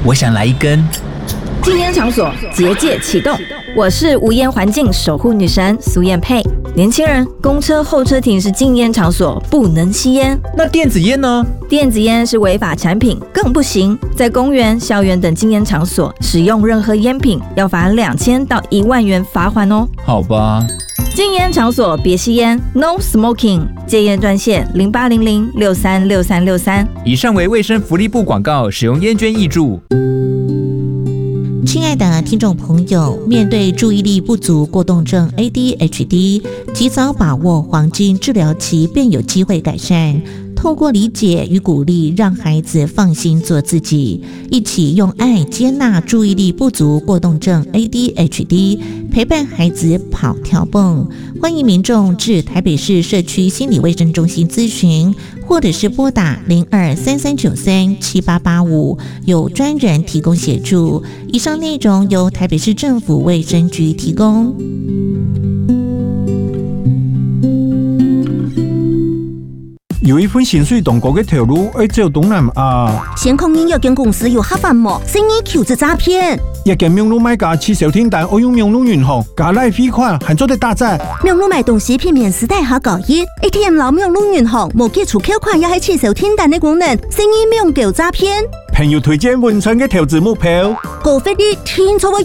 我想来一根。 禁烟场所结界启动，我是无烟环境守护女神苏燕佩。年轻人，公车候车亭是禁烟场所，不能吸烟。 那电子烟呢？ 电子烟是违法产品，更不行。在公园、校园等禁烟场所使用任何烟品，要罚2000到1万元罚款哦。 好吧。 禁烟场所别吸烟 ，No Smoking。戒烟专线0800636363。 以上为卫生福利部广告，使用烟捐挹注。 亲爱的听众朋友，面对注意力不足过动症 ADHD， 及早把握黄金治疗期便有机会改善。透过理解与鼓励，让孩子放心做自己，一起用爱接纳注意力不足过动症 ADHD， 陪伴孩子跑跳蹦。欢迎民众至台北市社区心理卫生中心咨询，或者是拨打0233937885，有专人提供协助。以上内容由台北市政府卫生局提供。 有一份薪水同高嘅條路，走東南亞。 先控營有間公司有黑飯麼？生意求職詐騙。 一間名路買家去小天單，我用名路銀行加賴飛款，還做得打折。 名路買東西片面時代下高熱 ，ATM 老名路銀行無記儲扣款，也係去小天單嘅功能，生意名叫詐騙。 朋友推薦文春嘅投資目標， 高飛啲天錯